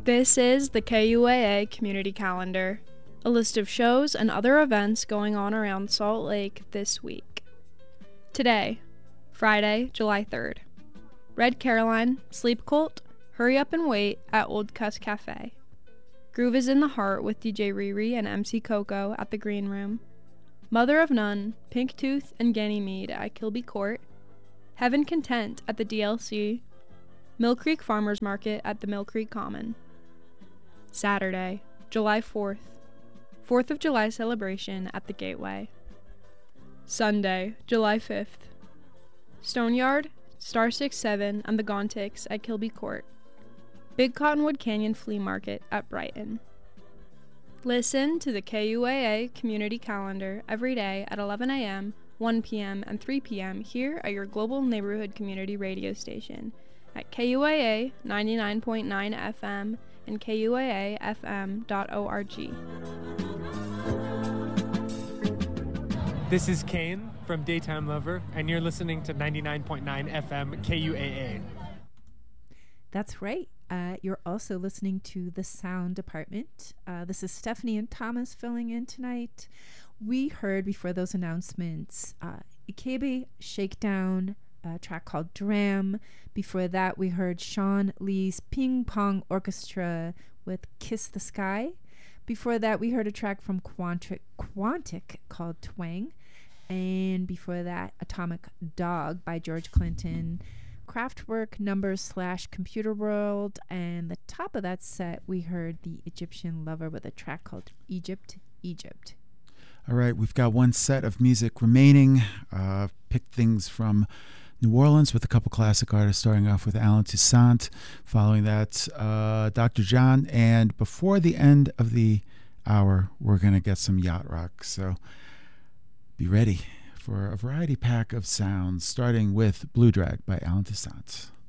This is the KUAA Community Calendar, a list of shows and other events going on around Salt Lake this week. Today, Friday, July 3rd. Red Caroline, Sleep Cult, Hurry Up and Wait at Old Cuss Cafe. Groove is in the Heart with DJ Riri and MC Coco at the Green Room. Mother of None, Pink Tooth, and Ganymede at Kilby Court. Heaven Content at the DLC. Mill Creek Farmers Market at the Mill Creek Common. Saturday, July 4th. 4th of July celebration at the Gateway. Sunday, July 5th. Stoneyard, Star 67, and the Gontics at Kilby Court. Big Cottonwood Canyon Flea Market at Brighton. Listen to the KUAA Community Calendar every day at 11 a.m., 1 p.m., and 3 p.m. here at your Global Neighborhood Community Radio station at KUAA 99.9 FM and KUAAFM.org. This is Kane from Daytime Lover, and you're listening to 99.9 FM KUAA. That's right. You're also listening to The Sound Department. This is Stephanie and Thomas filling in tonight. We heard before those announcements Ikebe Shakedown, a track called Dram. Before that, we heard Sean Lee's Ping Pong Orchestra with Kiss the Sky. Before that, we heard a track from Quantic called Twang. And before that, Atomic Dog by George Clinton, Kraftwerk Numbers / Computer World. And the top of that set, we heard the Egyptian Lover with a track called Egypt, Egypt. All right, we've got one set of music remaining. Picked things from New Orleans with a couple classic artists, starting off with Alan Toussaint. Following that, Dr. John. And before the end of the hour, we're going to get some yacht rock. So be ready for a variety pack of sounds, starting with Blue Drag by Alan Toussaint.